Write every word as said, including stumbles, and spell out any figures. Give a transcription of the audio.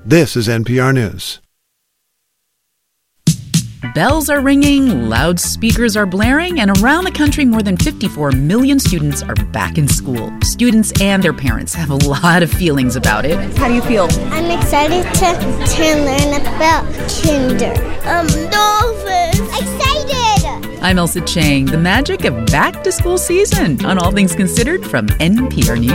This is N P R News. Bells are ringing, loudspeakers are blaring, and around the country, more than fifty-four million students are back in school. Students and their parents have a lot of feelings about it. How do you feel? I'm excited to, to learn about kinder. Um, dolphins. Excited! I'm Elsa Chang. The magic of back-to-school season on All Things Considered from N P R News.